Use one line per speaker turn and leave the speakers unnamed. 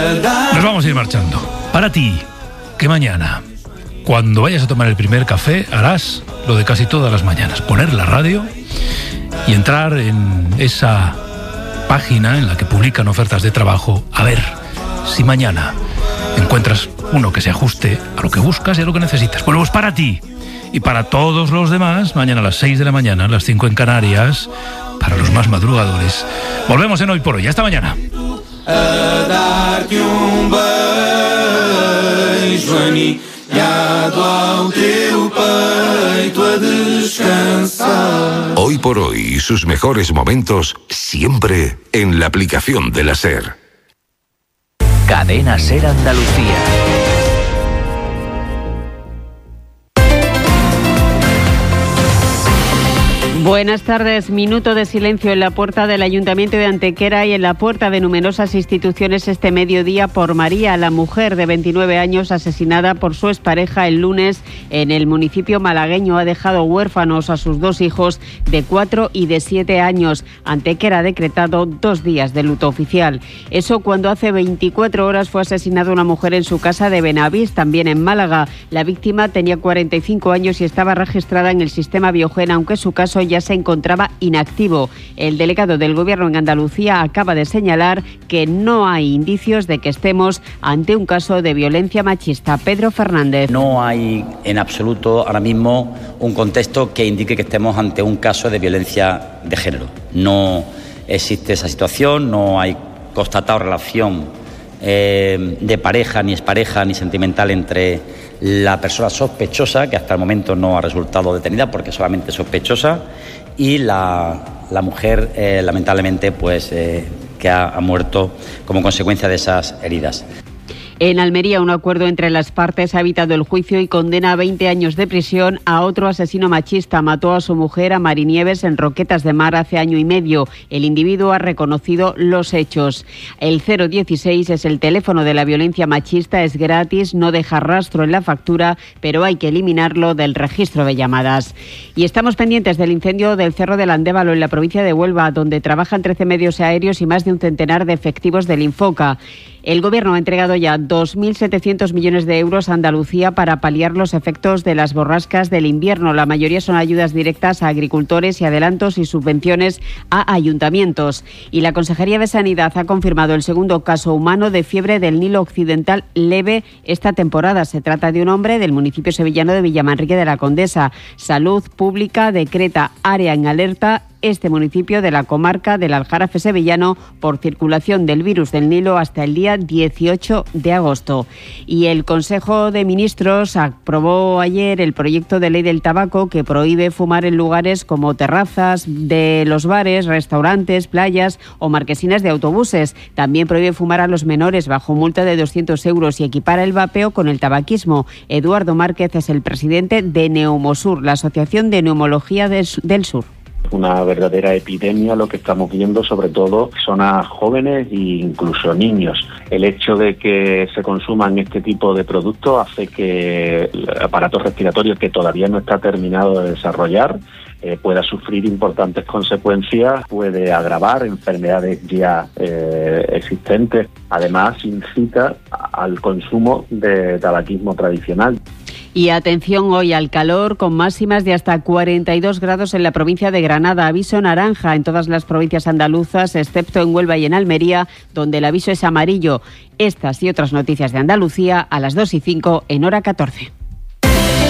Nos vamos a ir marchando. Para ti, que mañana, cuando vayas a tomar el primer café, harás lo de casi todas las mañanas: poner la radio y entrar en esa página en la que publican ofertas de trabajo, a ver si mañana encuentras uno que se ajuste a lo que buscas y a lo que necesitas. Bueno, pues para ti y para todos los demás, mañana a las 6 de la mañana, a las 5 en Canarias, para los más madrugadores. Volvemos en Hoy por Hoy. Hasta mañana.
Hoy por Hoy y sus mejores momentos siempre en la aplicación de la SER.
Cadena SER Andalucía.
Buenas tardes. Minuto de silencio en la puerta del Ayuntamiento de Antequera y en la puerta de numerosas instituciones este mediodía por María, la mujer de 29 años asesinada por su expareja el lunes en el municipio malagueño. Ha dejado huérfanos a sus dos hijos de 4 y de 7 años. Antequera ha decretado 2 días de luto oficial. Eso cuando hace 24 horas fue asesinada una mujer en su casa de Benavís, también en Málaga. La víctima tenía 45 años y estaba registrada en el sistema Biogen, aunque su caso ya se encontraba inactivo. El delegado del Gobierno en Andalucía acaba de señalar que no hay indicios de que estemos ante un caso de violencia machista. Pedro Fernández.
No hay en absoluto ahora mismo un contexto que indique que estemos ante un caso de violencia de género. No existe esa situación, no hay constatado relación de pareja, ni expareja, ni sentimental entre la persona sospechosa, que hasta el momento no ha resultado detenida porque solamente sospechosa, y la mujer, lamentablemente, pues que ha muerto como consecuencia de esas heridas.
En Almería, un acuerdo entre las partes ha evitado el juicio y condena a 20 años de prisión a otro asesino machista. Mató a su mujer, a Mari Nieves, en Roquetas de Mar hace año y medio. El individuo ha reconocido los hechos. El 016 es el teléfono de la violencia machista, es gratis, no deja rastro en la factura, pero hay que eliminarlo del registro de llamadas. Y estamos pendientes del incendio del Cerro del Andévalo en la provincia de Huelva, donde trabajan 13 medios aéreos y más de un centenar de efectivos del Infoca. El Gobierno ha entregado ya 2.700 millones de euros a Andalucía para paliar los efectos de las borrascas del invierno. La mayoría son ayudas directas a agricultores y adelantos y subvenciones a ayuntamientos. Y la Consejería de Sanidad ha confirmado el segundo caso humano de fiebre del Nilo Occidental leve esta temporada. Se trata de un hombre del municipio sevillano de Villamanrique de la Condesa. Salud Pública decreta área en alerta este municipio de la comarca del Aljarafe sevillano por circulación del virus del Nilo hasta el día 18 de agosto. Y el Consejo de Ministros aprobó ayer el proyecto de ley del tabaco que prohíbe fumar en lugares como terrazas de los bares, restaurantes, playas o marquesinas de autobuses. También prohíbe fumar a los menores bajo multa de 200 euros y equipara el vapeo con el tabaquismo. Eduardo Márquez es el presidente de Neumosur, la Asociación de Neumología del Sur.
Una verdadera epidemia lo que estamos viendo, sobre todo personas jóvenes e incluso niños. El hecho de que se consuman este tipo de productos hace que el aparato respiratorio, que todavía no está terminado de desarrollar, pueda sufrir importantes consecuencias, puede agravar enfermedades ya existentes. Además, incita al consumo de tabaquismo tradicional.
Y atención hoy al calor, con máximas de hasta 42 grados en la provincia de Granada. Aviso naranja en todas las provincias andaluzas, excepto en Huelva y en Almería, donde el aviso es amarillo. Estas y otras noticias de Andalucía a las 2:05 en hora 14.